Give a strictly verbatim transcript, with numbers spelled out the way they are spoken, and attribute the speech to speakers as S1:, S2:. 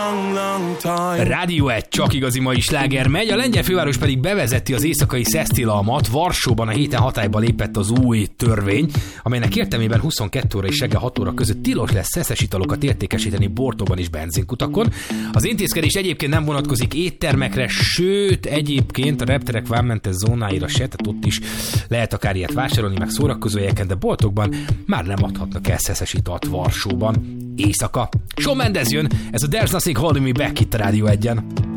S1: long, long time.
S2: Rádió egy, csak igazi mai sláger megy, a lengyel főváros pedig bevezeti az éjszakai szesztilalmat. Varsóban a héten hatályba lépett az új törvény, amelynek értelmében huszonkettő óra és reggel hat óra között tilos lesz szeszes italokat értékesíteni boltokban és benzinkutakon. Az intézkedés egyébként nem vonatkozik éttermekre, sőt, egyébként a repterek vámmentes zónáira se, tehát ott is lehet akár ilyet vásárolni, meg szórakozó helyeken, de boltokban már nem adhatnak el szeszes italt Varsóban éjszaka. Shawn Mendes jön, ez a There's Nothing Holding Me Back itt a Rádió egyen.